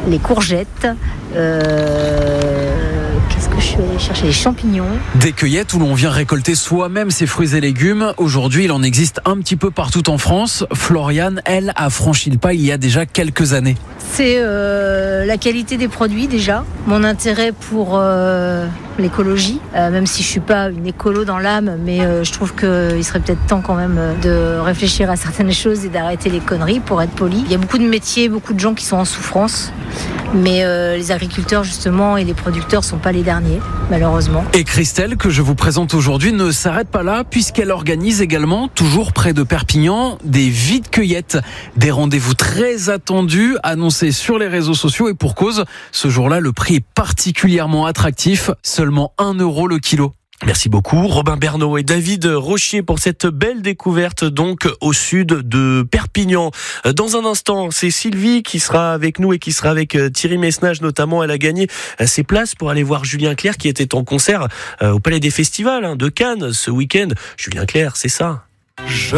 les courgettes, qu'est-ce que je suis allée chercher ? Les champignons. Des cueillettes où l'on vient récolter soi-même ses fruits et légumes. Aujourd'hui, il en existe un petit peu partout en France. Floriane, elle, a franchi le pas il y a déjà quelques années. C'est la qualité des produits déjà, mon intérêt pour l'écologie, même si je suis pas une écolo dans l'âme, mais je trouve qu'il serait peut-être temps quand même de réfléchir à certaines choses et d'arrêter les conneries, pour être poli. Il y a beaucoup de métiers, beaucoup de gens qui sont en souffrance, mais les agriculteurs justement et les producteurs sont pas les derniers, malheureusement. Et Christelle, que je vous présente aujourd'hui, ne s'arrête pas là, puisqu'elle organise également, toujours près de Perpignan, des vides-cueillettes. Des rendez-vous très attendus, annoncés sur les réseaux sociaux, et pour cause, ce jour-là, le prix est particulièrement attractif, seulement 1 € le kilo. Merci beaucoup Robin Bernot et David Rochier pour cette belle découverte donc au sud de Perpignan. Dans un instant, c'est Sylvie qui sera avec nous et qui sera avec Thierry Messnage notamment. Elle a gagné ses places pour aller voir Julien Clerc qui était en concert au Palais des Festivals de Cannes ce week-end. Julien Clerc, c'est ça.